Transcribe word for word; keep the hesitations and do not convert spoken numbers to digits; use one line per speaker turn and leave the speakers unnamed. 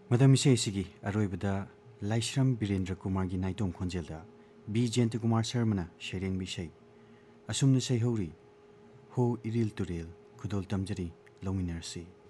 मदम इसेगी अरोइबदा लाइश्रम बीरेंद्र कुमार की नाइटोम खोंजेलदा बी जयंत कुमार शर्मना शेरेंग बिषय असुमन सैहौरी हो इरिल तुरेल खुदोल तमजरी लौमिनरसी।